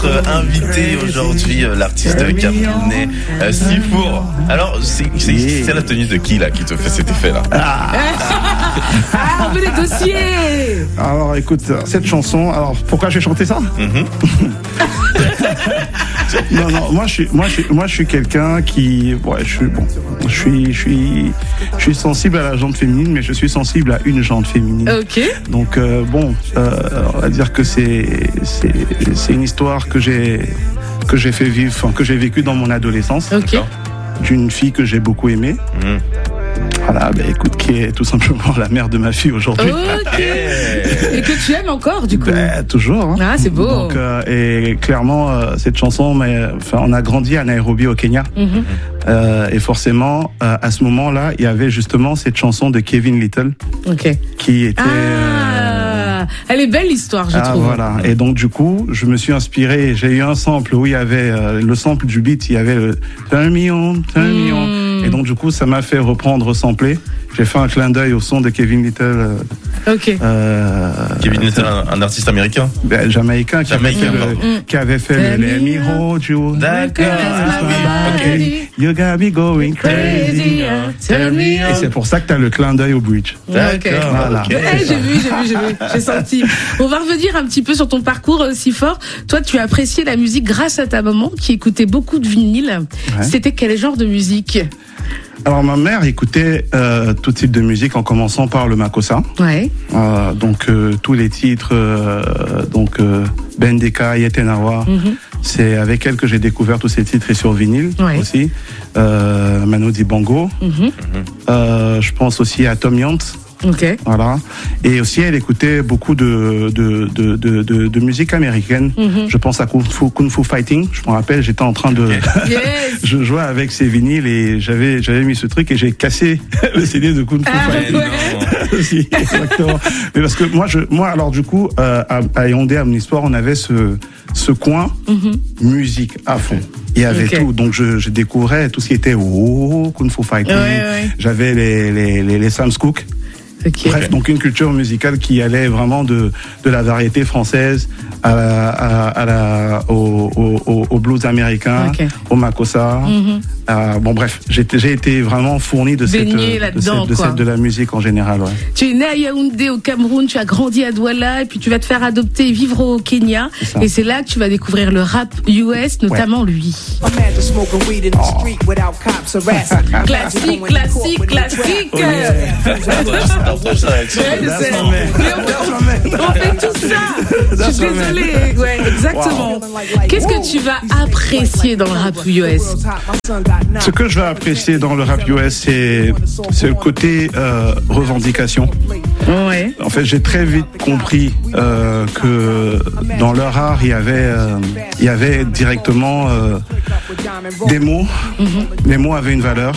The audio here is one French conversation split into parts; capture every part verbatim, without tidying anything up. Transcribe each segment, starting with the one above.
notre invité aujourd'hui, l'artiste camerounais euh, Sifour. Alors, c'est, c'est, c'est la tenue de qui là qui te fait cet effet là? Ah, ah on veut les dossiers. Alors écoute, cette chanson, alors pourquoi j'ai chanté ça? Mm-hmm. Non, non, moi je suis, moi je suis, moi je suis quelqu'un qui, ouais, je suis bon, je suis, je suis, je suis sensible à la jante féminine, mais je suis sensible à une jante féminine. Ok. Donc euh, bon, euh, on va dire que c'est, c'est, c'est une histoire que j'ai, que j'ai fait vivre, enfin que j'ai vécu dans mon adolescence. Ok. D'une fille que j'ai beaucoup aimée. Mmh. Voilà, bah écoute, qui est tout simplement la mère de ma fille aujourd'hui. Ok. Et que tu aimes encore, du coup. Bah, toujours. Hein. Ah, c'est beau. Donc, euh, et clairement, euh, cette chanson, mais, enfin, on a grandi à Nairobi, au Kenya. Mm-hmm. Euh, et forcément, euh, à ce moment-là, il y avait justement cette chanson de Kevin Little. Ok. Qui était. Ah. Euh, Elle est belle l'histoire, je ah, trouve. Voilà. Et donc du coup, je me suis inspiré. J'ai eu un sample où il y avait euh, le sample du beat, il y avait le Turn me on, turn me on. Mm. Et donc du coup, ça m'a fait reprendre, sampler. J'ai fait un clin d'œil au son de Kevin Little. Euh, ok. Euh, Kevin Little, un, un artiste américain. Ben, jamaïcain qui, Jamaïcain, avait fait le, mm. qui avait fait le Let me hold you. D'accord. Okay. You got me going crazy. Et c'est pour ça que t'as le clin d'œil au bridge. D'accord. Voilà. Okay. Eh, j'ai vu, j'ai vu, j'ai vu, j'ai senti. On va revenir un petit peu sur ton parcours aussi fort. Toi, tu as apprécié la musique grâce à ta maman qui écoutait beaucoup de vinyle. Ouais. C'était quel genre de musique? Alors ma mère écoutait euh, tout type de musique en commençant par le Makossa. Ouais. Euh, donc euh, tous les titres, euh, donc euh, Bendeka, Yetenawa. Mm-hmm. C'est avec elle que j'ai découvert tous ces titres et sur vinyle ouais. aussi. Euh, Manu Dibango. Mm-hmm. Euh, je pense aussi à Tom Yant. Okay. Voilà. Et aussi, elle écoutait beaucoup de de de de, de, de musique américaine. Mm-hmm. Je pense à Kung Fu, Kung Fu Fighting. Je me rappelle, j'étais en train de, okay. yes. je jouais avec ces vinyles et j'avais j'avais mis ce truc et j'ai cassé le C D de Kung Fu ah, Fighting. Ouais. Si, exactement. Mais parce que moi, je moi alors du coup, euh, à, à Yaoundé, à mon histoire, on avait ce ce coin mm-hmm. musique à fond. Il y avait okay. tout, donc je, je découvrais tout ce qui était oh, Kung Fu Fighting. Ouais, ouais. J'avais les les les, les Sam's Cook. Okay. Bref, donc une culture musicale qui allait vraiment de de la variété française à la, à, à la au, au, au blues américain, okay. au Makossa. Mm-hmm. Euh, bon bref, j'ai, j'ai été vraiment fourni de cette, de, cette, de, cette, de la musique en général. Ouais. Tu es né à Yaoundé au Cameroun, tu as grandi à Douala et puis tu vas te faire adopter et vivre au Kenya. C'est et c'est là que tu vas découvrir le rap U S, notamment ouais. lui. Oh. Classique, classique, classique. Oh, yeah. On fait tout ça. Je suis désolée. Ouais, exactement. Wow. Qu'est-ce que tu vas apprécier dans le rap U S? Ce que je vais apprécier dans le rap U S, c'est, c'est le côté euh, revendication. Ouais. En fait, j'ai très vite compris euh, que dans leur art, il y avait, euh, il y avait directement euh, des mots. Mm-hmm. Les mots avaient une valeur.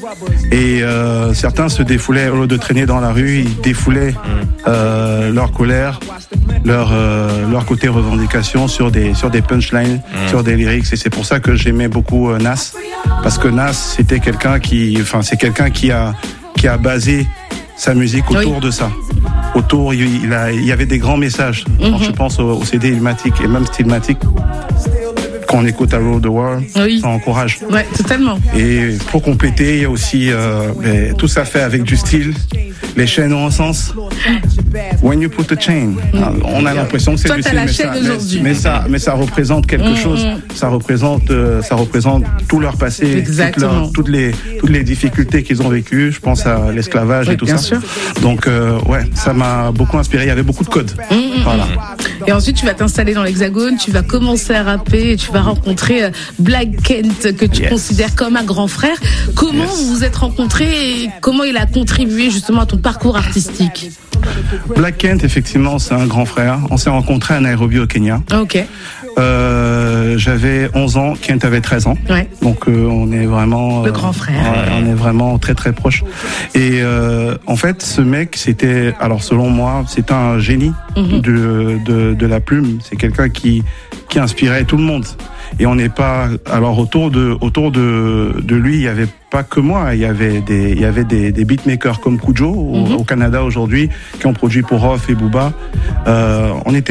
Et euh, certains se défoulaient, au lieu de traîner dans la rue, ils défoulaient euh, leur colère, leur euh, leur côté revendication sur des sur des punchlines, mmh. sur des lyrics. Et c'est pour ça que j'aimais beaucoup euh, Nas, parce que Nas c'était quelqu'un qui, enfin c'est quelqu'un qui a qui a basé sa musique autour oui. de ça. Autour, il, il, a, il y avait des grands messages. Mmh. Quand je pense au, au C D Illmatic et même Stillmatic. Quand on écoute à Rule the World, oui. ça encourage. Ouais, totalement. Et pour compléter, il y a aussi euh, les, tout ça fait avec du style. Les chaînes ont un sens. When you put a chain, mm. on a l'impression que c'est Toi, du style, mais ça, mais, mais ça, mais ça représente quelque mm, chose. Mm. Ça représente, euh, ça représente tout leur passé, toutes, leur, toutes les toutes les difficultés qu'ils ont vécues. Je pense à l'esclavage oui, et tout bien ça. Sûr. Donc euh, ouais, ça m'a beaucoup inspiré. Il y avait beaucoup de codes. Mm, mm, voilà. Et ensuite, tu vas t'installer dans l'Hexagone, tu vas commencer à rapper, et tu vas rencontrer Black Kent que tu yes. considères comme un grand frère. Comment yes. vous vous êtes rencontrés et comment il a contribué justement à ton parcours artistique? Black Kent, effectivement, c'est un grand frère. On s'est rencontrés à Nairobi au Kenya. Ok. Euh, j'avais onze ans, Kent avait treize ans. Ouais. Donc euh, on est vraiment le euh, grand frère. Ouais, on est vraiment très très proches. Et euh, en fait, ce mec, c'était, alors selon moi, c'est un génie mm-hmm. de, de de la plume. C'est quelqu'un qui qui inspirait tout le monde. Et on n'est pas, alors autour de autour de de lui, il y avait pas que moi, il y avait des il y avait des, des beatmakers comme Kujo mm-hmm. au, au Canada aujourd'hui qui ont produit pour Rof et Booba. Euh, on était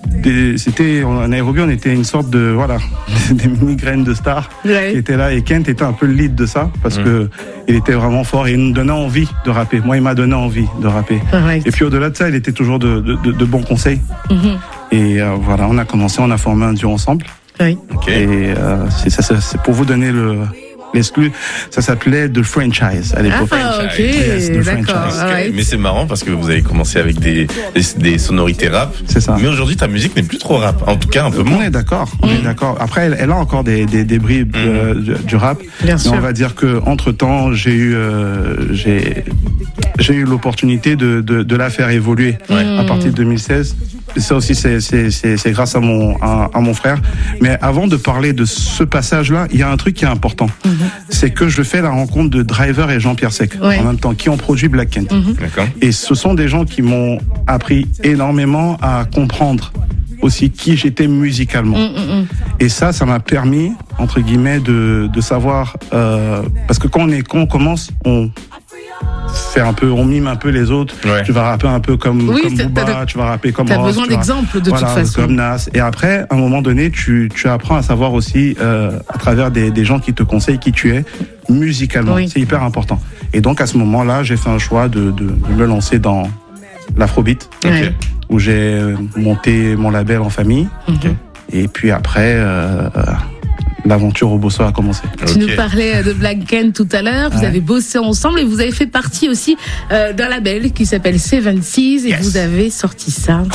des, c'était en Nairobi, on était une sorte de voilà, des mini graines de stars ouais. qui étaient là, et Kent était un peu le lead de ça parce mmh. que il était vraiment fort et il nous donnait envie de rapper. Moi, il m'a donné envie de rapper. Right. Et puis au-delà de ça, il était toujours de, de, de, de bons conseils. Mmh. Et euh, voilà, on a commencé, on a formé un duo ensemble. Oui. Okay. Et euh, c'est ça, c'est pour vous donner le l'exclu, ça s'appelait The Franchise à l'époque. Ah, ok, yes, d'accord. Right. Mais c'est marrant parce que vous avez commencé avec des, des, des sonorités rap. C'est ça. Mais aujourd'hui, ta musique n'est plus trop rap. En tout cas, un peu moins. On est d'accord. On mmh. est d'accord. Après, elle, elle a encore des, des, des bribes mmh. euh, du, du rap. Bien mais sûr. on va dire que entre temps, j'ai eu, euh, j'ai, j'ai eu l'opportunité de, de, de la faire évoluer ouais. à partir de deux mille seize. Ça aussi, c'est, c'est, c'est, c'est grâce à mon, à, à mon frère. Mais avant de parler de ce passage-là, il y a un truc qui est important. Mm-hmm. C'est que je fais la rencontre de Driver et Jean-Pierre Sec, ouais. en même temps, qui ont produit Black Kent. Mm-hmm. D'accord. Et ce sont des gens qui m'ont appris énormément à comprendre aussi qui j'étais musicalement. Mm-hmm. Et ça, ça m'a permis, entre guillemets, de, de savoir, euh, parce que quand on est, quand on commence, on, fait un peu, on mime un peu les autres. Ouais. Tu vas rapper un peu comme, oui, comme Booba, tu vas rapper comme Ross. T'as besoin tu d'exemples de voilà, toute façon. Comme Nas. Et après, à un moment donné, tu, tu apprends à savoir aussi, euh, à travers des, des gens qui te conseillent qui tu es, musicalement. Oui. C'est hyper important. Et donc, à ce moment-là, j'ai fait un choix de, de, de me lancer dans l'afrobeat. Okay. Où j'ai monté mon label en famille. Okay. Et puis après, euh, l'aventure au Bosso a commencé. Tu okay. nous parlais de Black Kent tout à l'heure, vous ouais. avez bossé ensemble et vous avez fait partie aussi euh, d'un label qui s'appelle Seven Seas et yes. vous avez sorti ça.